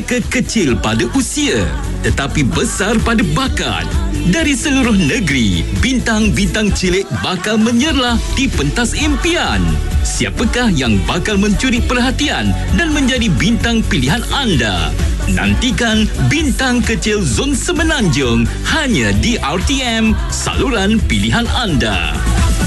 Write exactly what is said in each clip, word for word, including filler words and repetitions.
Mereka kecil pada usia tetapi besar pada bakat. Dari seluruh negeri, bintang-bintang cilik bakal menyerlah di pentas impian. Siapakah yang bakal mencuri perhatian dan menjadi bintang pilihan anda? Nantikan Bintang Kecil Zon Semenanjung hanya di R T M, saluran pilihan anda.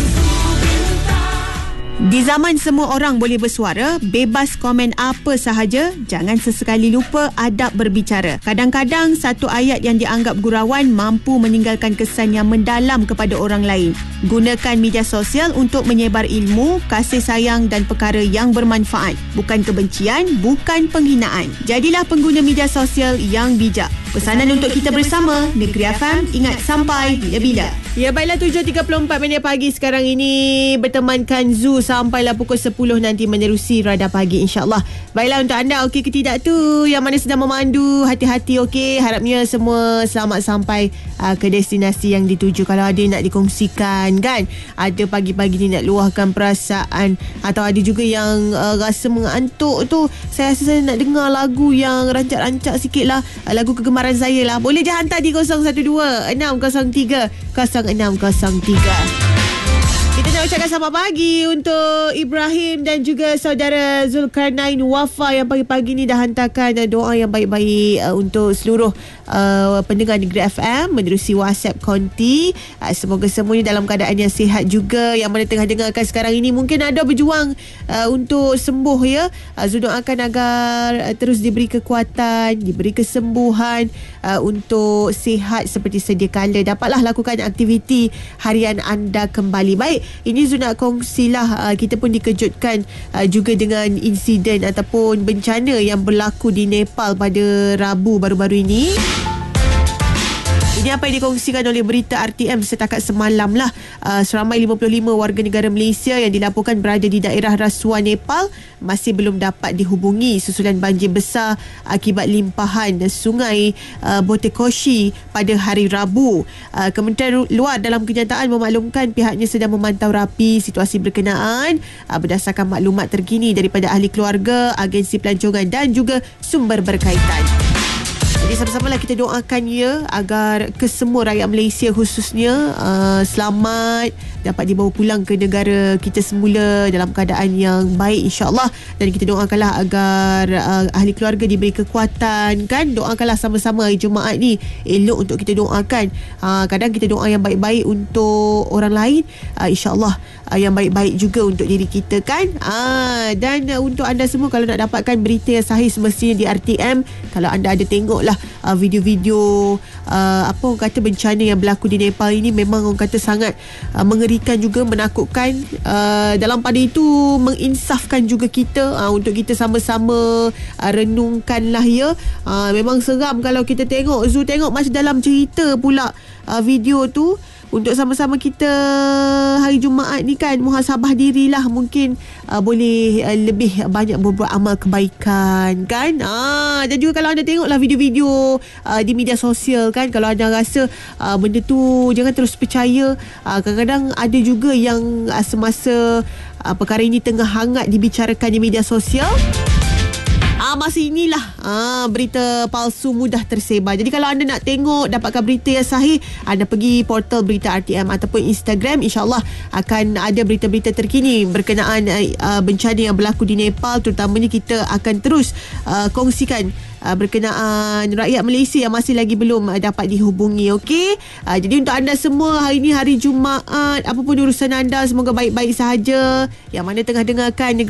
Di zaman semua orang boleh bersuara, bebas komen apa sahaja, jangan sesekali lupa adab berbicara. Kadang-kadang satu ayat yang dianggap gurauan mampu meninggalkan kesan yang mendalam kepada orang lain. Gunakan media sosial untuk menyebar ilmu, kasih sayang dan perkara yang bermanfaat. Bukan kebencian, bukan penghinaan. Jadilah pengguna media sosial yang bijak. Pesanan untuk kita bersama, Negeri F M, ingat sampai bila-bila. Ya, baiklah, tujuh tiga puluh empat minit pagi sekarang ini bertemankan Zu sampailah pukul sepuluh nanti menerusi Radar Pagi, insyaAllah. Baiklah, untuk anda okey ke tidak tu yang mana sedang memandu, hati-hati okey. Harapnya semua selamat sampai uh, ke destinasi yang dituju. Kalau ada nak dikongsikan kan, ada pagi-pagi ni nak luahkan perasaan, atau ada juga yang uh, rasa mengantuk tu, saya rasa saya nak dengar lagu yang rancak-rancak sikit lah, uh, lagu kegemaran saya lah. Boleh je hantar di kosong satu dua enam kosong tiga kosong enam kosong tiga. Kita nak ucapkan selamat pagi untuk Ibrahim dan juga saudara Zulkarnain Wafa yang pagi-pagi ni dah hantarkan doa yang baik-baik uh, untuk seluruh uh, pendengar Negeri F M menerusi WhatsApp Konti. Uh, semoga semuanya dalam keadaan yang sihat juga. Yang mana tengah dengarkan sekarang ini mungkin ada berjuang uh, untuk sembuh ya. Uh, Zul doakan agar uh, terus diberi kekuatan, diberi kesembuhan uh, untuk sihat seperti sedia kala. Dapatlah lakukan aktiviti harian anda kembali. Baik, ini Zul nak kongsilah, uh, kita pun dikejutkan uh, juga dengan insiden ataupun bencana yang berlaku di Nepal pada Rabu baru-baru ini. Ini apa yang dikongsikan oleh berita R T M setakat semalam lah. Uh, seramai lima puluh lima warga negara Malaysia yang dilaporkan berada di daerah rasuah Nepal masih belum dapat dihubungi susulan banjir besar akibat limpahan sungai uh, Botekoshi pada hari Rabu. Uh, Kementerian Luar dalam kenyataan memaklumkan pihaknya sedang memantau rapi situasi berkenaan uh, berdasarkan maklumat terkini daripada ahli keluarga, agensi pelancongan dan juga sumber berkaitan. Jadi sama-samalah kita doakan ya agar kesemua rakyat Malaysia khususnya uh, selamat, dapat dibawa pulang ke negara kita semula dalam keadaan yang baik, insya-Allah. Dan kita doakanlah agar uh, ahli keluarga diberi kekuatan kan. Doakanlah sama-sama hari Jumaat ni elok untuk kita doakan. Uh, kadang kita doa yang baik-baik untuk orang lain, uh, insya-Allah uh, yang baik-baik juga untuk diri kita kan. Uh, dan uh, untuk anda semua kalau nak dapatkan berita yang sahih semestinya di R T M, kalau anda ada tengoklah uh, video-video uh, apa orang kata bencana yang berlaku di Nepal ini, memang orang kata sangat uh, mengerikan juga, menakutkan. Uh, dalam pada itu menginsafkan juga kita uh, untuk kita sama-sama uh, renungkanlah ya. Uh, memang seram kalau kita tengok Zu tengok macam dalam cerita pula uh, video tu. Untuk sama-sama kita hari Jumaat ni kan muhasabah dirilah, mungkin uh, boleh uh, lebih banyak berbuat amal kebaikan kan. Ah, dan juga kalau anda tengoklah video-video uh, di media sosial kan, kalau anda rasa uh, benda tu jangan terus percaya. Uh, kadang-kadang ada juga yang uh, semasa uh, perkara ini tengah hangat dibicarakan di media sosial, Ah, masa inilah ah, berita palsu mudah tersebar. Jadi kalau anda nak tengok, dapatkan berita yang sahih, anda pergi portal berita R T M ataupun Instagram. InsyaAllah akan ada berita-berita terkini berkenaan uh, bencana yang berlaku di Nepal. Terutamanya kita akan terus uh, kongsikan uh, berkenaan rakyat Malaysia yang masih lagi belum uh, dapat dihubungi. Okey, uh, jadi untuk anda semua, hari ini hari Jumaat, apapun urusan anda, semoga baik-baik sahaja. Yang mana tengah dengarkan